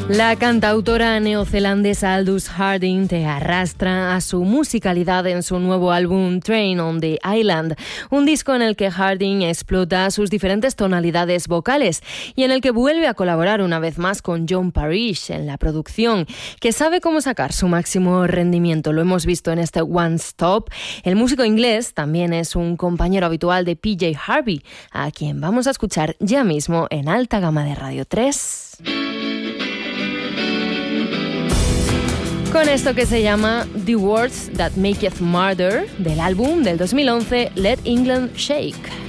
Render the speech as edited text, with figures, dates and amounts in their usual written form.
La cantautora neozelandesa Aldous Harding te arrastra a su musicalidad en su nuevo álbum Train on the Island, un disco en el que Harding explota sus diferentes tonalidades vocales y en el que vuelve a colaborar una vez más con John Parrish en la producción, que sabe cómo sacar su máximo rendimiento. Lo hemos visto en este One Stop. El músico inglés también es un compañero habitual de PJ Harvey, a quien vamos a escuchar ya mismo en Alta Gama de Radio 3. Con esto que se llama The Words That Maketh Murder, del álbum del 2011 Let England Shake.